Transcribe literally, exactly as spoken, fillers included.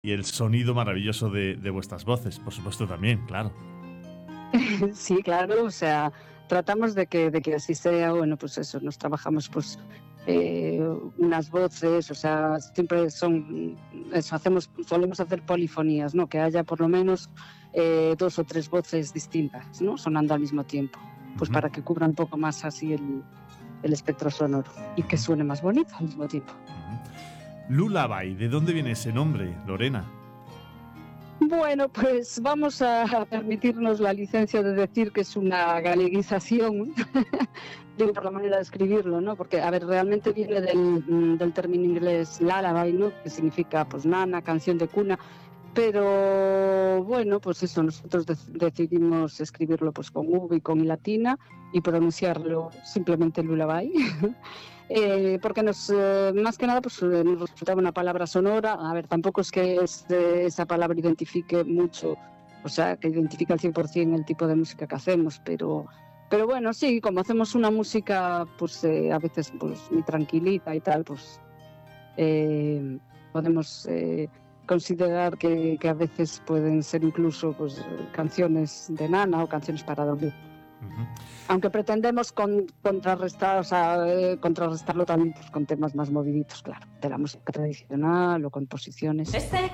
Y el sonido maravilloso de, de vuestras voces, por supuesto también, claro. Sí, claro, o sea, tratamos de que, de que así sea. Bueno, pues eso, nos trabajamos pues eh, unas voces, o sea, siempre son, eso, hacemos, solemos hacer polifonías, ¿no? Que haya por lo menos eh, dos o tres voces distintas, ¿no? Sonando al mismo tiempo, pues Uh-huh. para que cubra un poco más así el, el espectro sonoro y que suene más bonito al mismo tiempo. Uh-huh. Lullaby, ¿de dónde viene ese nombre, Lorena? Bueno, pues vamos a permitirnos la licencia de decir que es una galeguización, digo por la manera de escribirlo, ¿no? Porque, a ver, realmente viene del, del término inglés lullaby, ¿no? Que significa, pues, nana, canción de cuna, pero, bueno, pues eso, nosotros de- decidimos escribirlo, pues, con V y con I latina y pronunciarlo simplemente lullaby. Eh, porque nos, eh, más que nada, pues eh, nos resultaba una palabra sonora. A ver, tampoco es que es, eh, esa palabra identifique mucho, o sea, que identifica al cien por ciento el tipo de música que hacemos, pero, pero bueno, sí, como hacemos una música, pues eh, a veces pues muy tranquilita y tal, pues eh, podemos eh, considerar que, que a veces pueden ser incluso pues canciones de nana o canciones para dormir. Uh-huh. Aunque pretendemos con, contrarrestar, o sea, eh, contrarrestarlo también pues, con temas más moviditos, claro, de la música tradicional o composiciones. Este